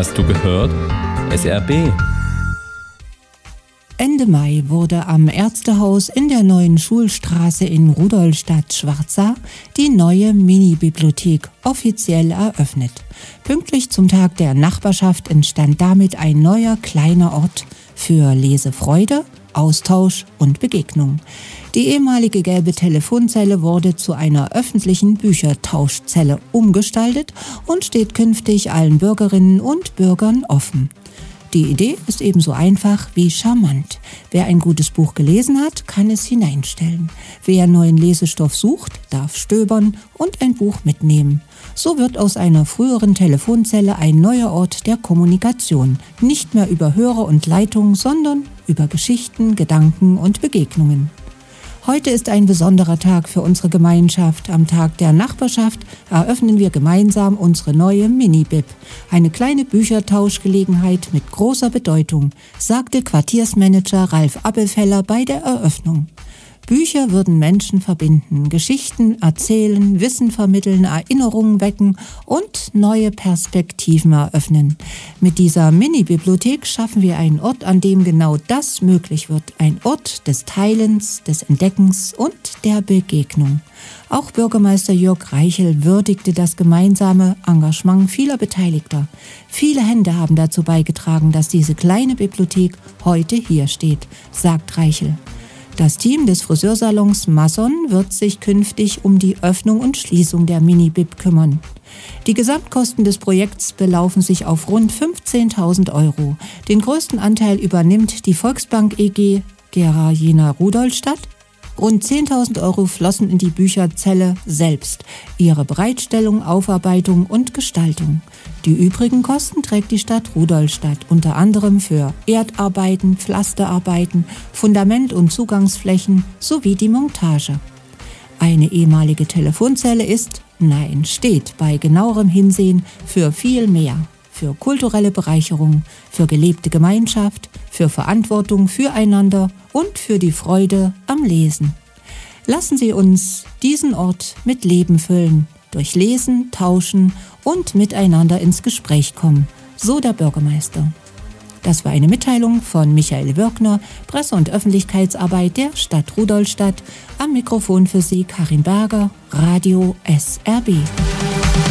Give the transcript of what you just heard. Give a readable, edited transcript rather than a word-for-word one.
Hast du gehört? SRB. Ende Mai wurde am Ärztehaus in der neuen Schulstraße in Rudolstadt-Schwarzach die neue Mini-Bibliothek offiziell eröffnet. Pünktlich zum Tag der Nachbarschaft entstand damit ein neuer kleiner Ort für Lesefreude, Austausch und Begegnung. Die ehemalige gelbe Telefonzelle wurde zu einer öffentlichen Büchertauschzelle umgestaltet und steht künftig allen Bürgerinnen und Bürgern offen. Die Idee ist ebenso einfach wie charmant. Wer ein gutes Buch gelesen hat, kann es hineinstellen. Wer neuen Lesestoff sucht, darf stöbern und ein Buch mitnehmen. So wird aus einer früheren Telefonzelle ein neuer Ort der Kommunikation. Nicht mehr über Hörer und Leitung, sondern über Geschichten, Gedanken und Begegnungen. Heute ist ein besonderer Tag für unsere Gemeinschaft. Am Tag der Nachbarschaft eröffnen wir gemeinsam unsere neue Mini-Bib. Eine kleine Büchertauschgelegenheit mit großer Bedeutung, sagte Quartiersmanager Ralf Appelfeller bei der Eröffnung. Bücher würden Menschen verbinden, Geschichten erzählen, Wissen vermitteln, Erinnerungen wecken und neue Perspektiven eröffnen. Mit dieser Mini-Bibliothek schaffen wir einen Ort, an dem genau das möglich wird. Ein Ort des Teilens, des Entdeckens und der Begegnung. Auch Bürgermeister Jörg Reichel würdigte das gemeinsame Engagement vieler Beteiligter. Viele Hände haben dazu beigetragen, dass diese kleine Bibliothek heute hier steht, sagt Reichel. Das Team des Friseursalons Masson wird sich künftig um die Öffnung und Schließung der Mini-Bib kümmern. Die Gesamtkosten des Projekts belaufen sich auf rund 15.000 €. Den größten Anteil übernimmt die Volksbank EG Gera Jena Rudolstadt. Rund 10.000 € flossen in die Bücherzelle selbst, ihre Bereitstellung, Aufarbeitung und Gestaltung. Die übrigen Kosten trägt die Stadt Rudolstadt, unter anderem für Erdarbeiten, Pflasterarbeiten, Fundament- und Zugangsflächen sowie die Montage. Eine ehemalige Telefonzelle steht bei genauerem Hinsehen für viel mehr. Für kulturelle Bereicherung, für gelebte Gemeinschaft, für Verantwortung füreinander und für die Freude am Lesen. Lassen Sie uns diesen Ort mit Leben füllen, durch Lesen, Tauschen und miteinander ins Gespräch kommen, so der Bürgermeister. Das war eine Mitteilung von Michael Wirkner, Presse- und Öffentlichkeitsarbeit der Stadt Rudolstadt. Am Mikrofon für Sie Karin Berger, Radio SRB.